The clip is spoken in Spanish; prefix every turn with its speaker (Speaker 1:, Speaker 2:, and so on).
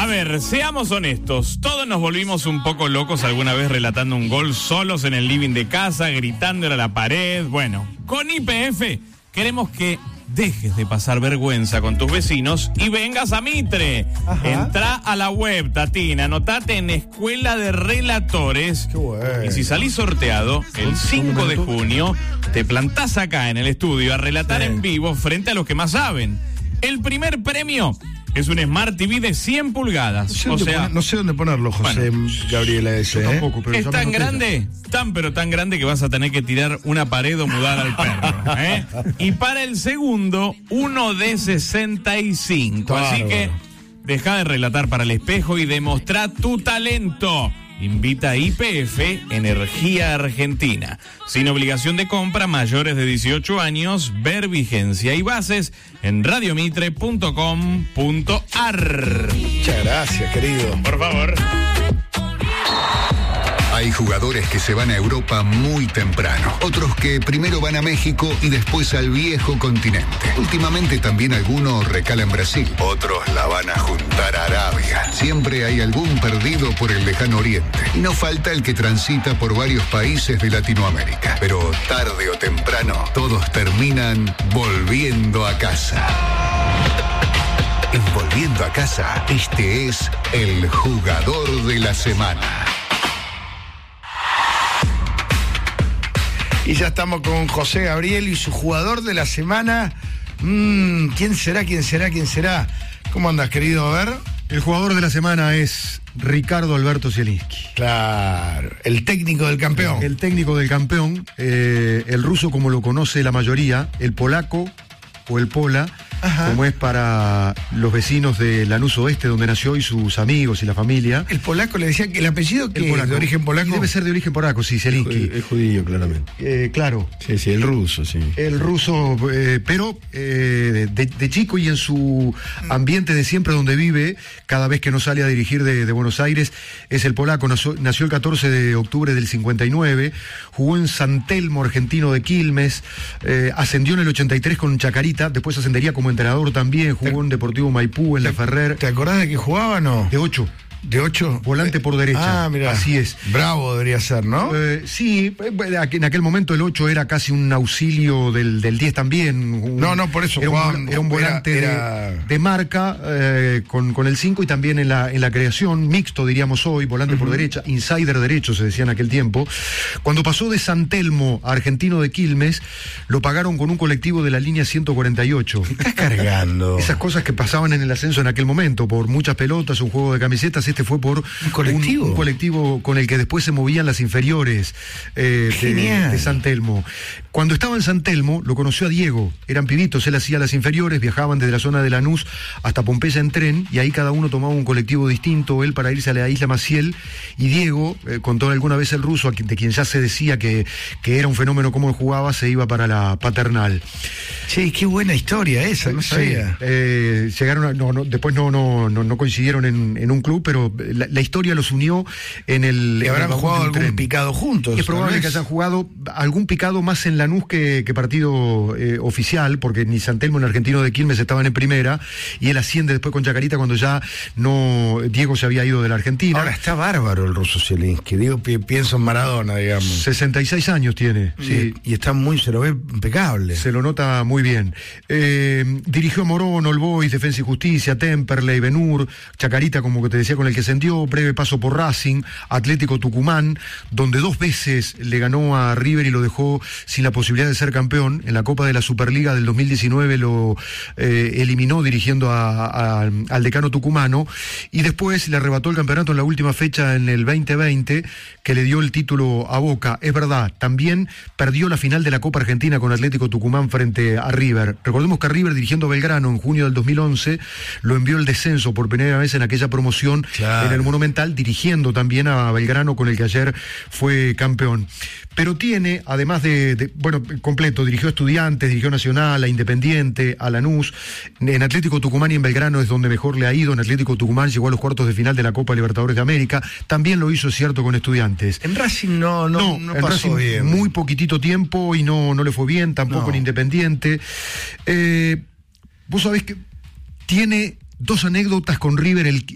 Speaker 1: A ver, seamos honestos. Todos nos volvimos un poco locos alguna vez relatando un gol solos en el living de casa, gritándole a la pared. Bueno, con YPF queremos que dejes de pasar vergüenza con tus vecinos y vengas a Mitre.
Speaker 2: Ajá.
Speaker 1: Entrá a la web, Tatina, anotate en Escuela de Relatores.
Speaker 2: Qué bueno.
Speaker 1: Y si salís sorteado, el 5 de junio, te plantás acá en el estudio a relatar en vivo frente a los que más saben. El primer premio es un Smart TV de 100 pulgadas.
Speaker 2: No sé dónde ponerlo, José,
Speaker 1: Bueno,
Speaker 2: Gabriela, ese.
Speaker 3: Tampoco, pero
Speaker 1: es
Speaker 3: ya
Speaker 1: tan
Speaker 3: me
Speaker 1: grande, pero tan grande que vas a tener que tirar una pared o mudar al perro. Y para el segundo, uno de 65.
Speaker 2: Claro.
Speaker 1: Así que deja de relatar para el espejo y demostrá tu talento. Invita a YPF Energía Argentina. Sin obligación de compra, mayores de 18 años, ver vigencia y bases en radiomitre.com.ar.
Speaker 2: Muchas gracias, querido.
Speaker 1: Por favor.
Speaker 4: Hay jugadores que se van a Europa muy temprano, otros que primero van a México y después al viejo continente. Últimamente también algunos recalan Brasil, otros la van a juntar a Arabia. Siempre hay algún perdido por el lejano oriente y no falta el que transita por varios países de Latinoamérica. Pero tarde o temprano todos terminan volviendo a casa. En Volviendo a Casa, este es el jugador de la semana.
Speaker 2: Y ya estamos con José Gabriel y su jugador de la semana. ¿Quién será? ¿Cómo andas, querido? A ver.
Speaker 3: El jugador de la semana es Ricardo Alberto Zielinski.
Speaker 2: Claro, el técnico del campeón.
Speaker 3: El técnico del campeón, el ruso como lo conoce la mayoría, el polaco o el pola,
Speaker 2: Ajá.
Speaker 3: como es para los vecinos de Lanús Oeste, donde nació, y sus amigos y la familia.
Speaker 2: El polaco le decía que el apellido que es de origen polaco.
Speaker 3: Y debe ser de origen polaco, sí, Zielinski.
Speaker 5: Es judío, claramente.
Speaker 3: Claro.
Speaker 5: Sí, el ruso, sí.
Speaker 3: El ruso, pero de chico y en su ambiente de siempre donde vive, cada vez que no sale a dirigir de Buenos Aires, es el polaco. Nació el 14 de octubre del 59, jugó en San Telmo, argentino de Quilmes, ascendió en el 83 con Chacarita, después ascendería como entrenador también, jugó en Deportivo Maipú, en La Ferrer.
Speaker 2: ¿Te acordás de que jugaba o no?
Speaker 3: De 8.
Speaker 2: ¿De 8?
Speaker 3: Volante por derecha.
Speaker 2: Ah, mira.
Speaker 3: Así es.
Speaker 2: Bravo debería ser, ¿no?
Speaker 3: Sí, en aquel momento el 8 era casi un auxilio del 10 también.
Speaker 2: No, por eso
Speaker 3: era un volante de marca con el 5 y también en la creación, mixto diríamos hoy, volante por derecha, insider derecho se decía en aquel tiempo. Cuando pasó de San Telmo a Argentino de Quilmes, lo pagaron con un colectivo de la línea 148.
Speaker 2: ¿Qué estás cargando?
Speaker 3: Esas cosas que pasaban en el ascenso en aquel momento, por muchas pelotas, un juego de camisetas. Este fue por
Speaker 2: ¿Un colectivo?
Speaker 3: Un colectivo con el que después se movían las inferiores de San Telmo. Cuando estaba en San Telmo, lo conoció a Diego. Eran pibitos, él hacía las inferiores, viajaban desde la zona de Lanús hasta Pompeya en tren, y ahí cada uno tomaba un colectivo distinto, él para irse a la Isla Maciel, y Diego, contó alguna vez el ruso, de quien ya se decía que era un fenómeno cómo jugaba, se iba para la Paternal.
Speaker 2: Sí, qué buena historia esa, no sabía.
Speaker 3: Llegaron después no coincidieron en un club, pero la historia los unió en el...
Speaker 2: Y habrán jugado algún picado juntos.
Speaker 3: Es probable que hayan jugado algún picado más en Lanús que partido oficial, porque ni San Telmo ni Argentino de Quilmes estaban en primera, y él asciende después con Chacarita cuando ya Diego se había ido de la Argentina.
Speaker 2: Ahora está bárbaro el ruso Zielinski, pienso en Maradona, digamos.
Speaker 3: 66 años tiene, sí.
Speaker 2: Y está se lo ve impecable.
Speaker 3: Se lo nota muy bien. Dirigió a Morón, All Boys, Defensa y Justicia, Temperley, Benur, Chacarita, como que te decía, con el que ascendió, breve paso por Racing, Atlético Tucumán, donde 2 veces le ganó a River y lo dejó sin la posibilidad de ser campeón. En la Copa de la Superliga del 2019 lo eliminó dirigiendo al decano tucumano, y después le arrebató el campeonato en la última fecha en el 2020, que le dio el título a Boca. Es verdad, también perdió la final de la Copa Argentina con Atlético Tucumán frente a River. Recordemos que River, dirigiendo a Belgrano en junio del 2011, lo envió al descenso por primera vez en aquella promoción, claro, en el Monumental, dirigiendo también a Belgrano, con el que ayer fue campeón. Pero tiene, además completo, dirigió a Estudiantes, dirigió a Nacional, a Independiente, a Lanús. En Atlético Tucumán y en Belgrano es donde mejor le ha ido. En Atlético Tucumán llegó a los cuartos de final de la Copa Libertadores de América. También lo hizo, es cierto, con Estudiantes.
Speaker 2: En Racing no pasó
Speaker 3: Racing
Speaker 2: bien.
Speaker 3: Muy poquitito tiempo y no le fue bien, tampoco en Independiente. Vos sabés que tiene 2 anécdotas con River,